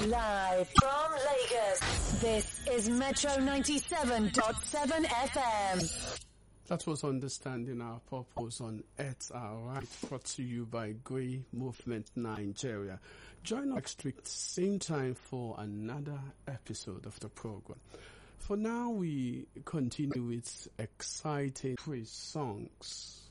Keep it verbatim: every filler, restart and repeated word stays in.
Live from Lagos, this is Metro ninety-seven point seven F M. That was Understanding Our Purpose on Earth Our Right, brought to you by Grey Movement Nigeria. Join us next week, same time, for another episode of the program. For now, we continue with exciting praise songs.